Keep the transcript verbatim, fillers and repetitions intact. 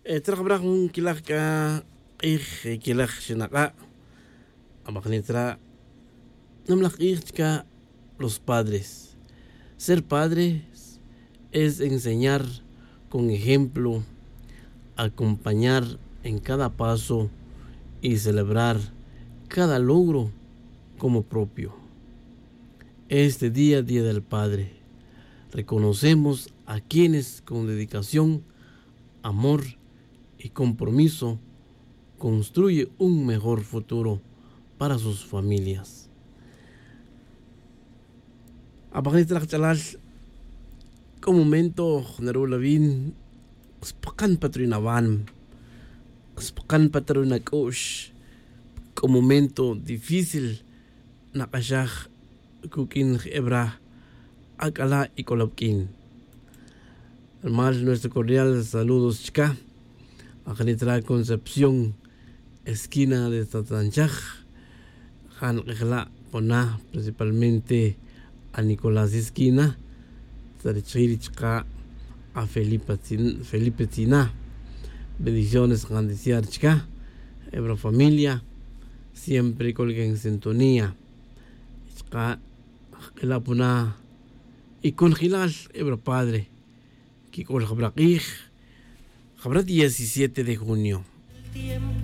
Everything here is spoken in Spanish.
Trabajar un kilak ka ich kilak shinaka. Abagnitra namlak ich ka los padres. Ser padres es enseñar con ejemplo, acompañar en cada paso y celebrar cada logro como propio. Este día, Día del Padre, reconocemos a quienes con dedicación, amor y compromiso construye un mejor futuro para sus familias. Abagnitra chalal como momento narulawin spakan patrinavan spakan patronakosh como momento difícil nakashah kukin hebra akala y kolapkin. Hermanos, nuestro cordial saludos chica a Janitra Concepción, esquina de Tatanchaj, Han Ejla Pona, principalmente a Nicolás Esquina, Tzarichirichka, a Felipe Felipe Tina. Bendiciones, Gandiciar chica, Hebra familia, siempre colguen en sintonía. Chica, Ejla Pona, y con Gilal, Hebra padre. Kiko el Jabrakij, Jabra diecisiete de junio.